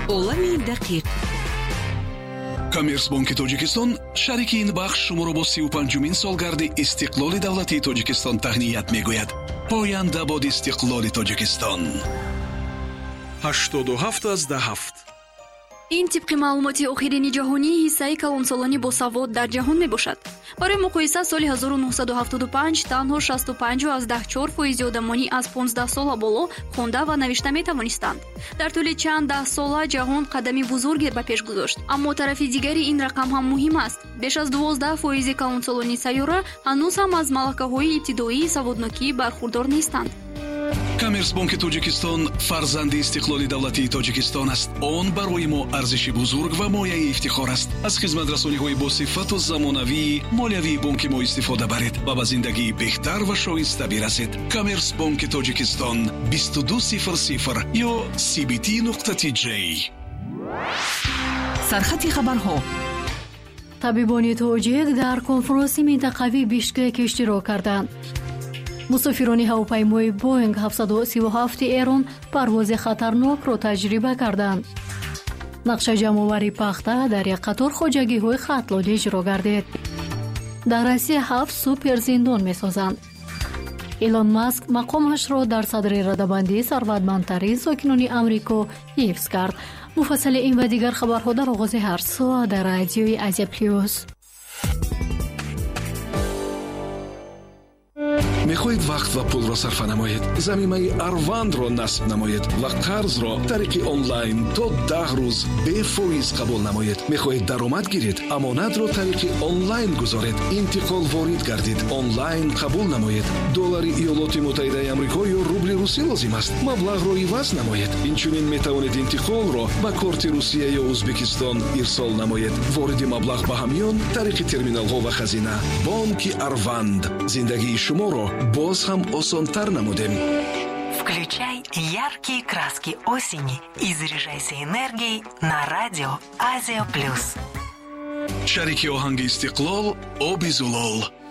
عالم دقیق. коммерс банки тоҷикистон шарики ин бахш шуморо бо 35-умин солгарди истиқлоли давлатии тоҷикистон таҳният мегӯяд. поянда бод истиқлоли тоҷикистон 87/7. ин тибқи маълумоти охирини ҷаҳонии ҳиссаи калонсолани босавод дар ҷаҳон мебошад. барои муқоиса соли 1975 танҳо 65.4% одамони аз 15 сола боло хонда ва навишта метавонистанд. дар тӯли чанд даҳ сола ҷаҳон қадами бузурге ба пеш гузошт. аммо тарафи дигари ин рақам ҳам муҳим аст. беш аз 12% калонсолони сайёра ҳанӯз ҳам аз малакаҳои ибтидоии саводнокӣ бархурдор нестанд. коммерс банки тоҷикистон фарзанди истиқлоли давлатии тоҷикистон аст. он барои мо арзиши бузург ва мояи ифтихор аст. аз хизматрасониҳои босифату замонавии молиявии банки мо истифода баред ва ба зиндагии беҳтар ва шоиста бирасед. коммерс банки тоҷикистон 2200 ё cbt.tj. сархати хабарҳо. табибони тоҷик дар конференси минтақавӣ бишкек иштирок карданд. мусофирони ҳавопаймои Boeing 737 эрон парвози хатарнокро таҷриба карданд. нақша ҷамъовари пахта дар як қатор хоҷагиҳои хатлоли иҷро гардид. дар Россия 7 супер зиндон месозанд. Илон Маск мақомашро дар садри радабандии сарватмандтарин сокинони Амрико ҳифз кард. муфассали ин ва дигар хабарҳо дар оғози ҳар соат дар радиои Азия Плюс. мехоҳед вақт ва пулро сарфа намоед, замимаи Арвандро насб намоед ва қарзро тариқи онлайн то 10 рӯз бефоиз қабул намоед. мехоҳед даромад гиред, амонатро тариқи онлайн гузоред, интиқол ворид гардид, онлайн қабул намоед. доллари иёлоти муттаҳидаи амрико ё рубли русӣ лозим аст. маблағро иваз намоед. инчунин метавонед интиқолро ба корти Русия ё Узбекистон ирсол намоед. вориди маблағ ба ҳамён тариқи терминалҳо ва хазина. бонки Арванд зиндагии шуморо боз ҳам осонтар намудем. Включай яркие краски осени и заряжайся энергией на радио Азия Плюс. шарики оҳанги истиқлол оби зулол.